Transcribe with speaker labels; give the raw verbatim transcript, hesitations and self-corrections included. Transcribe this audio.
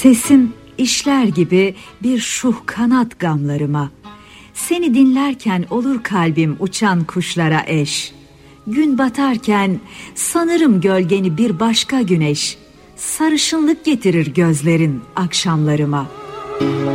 Speaker 1: Sesin işler gibi bir şuh kanat gamlarıma. Seni dinlerken olur kalbim uçan kuşlara eş. Gün batarken sanırım gölgeni bir başka güneş. Sarışınlık getirir gözlerin akşamlarıma.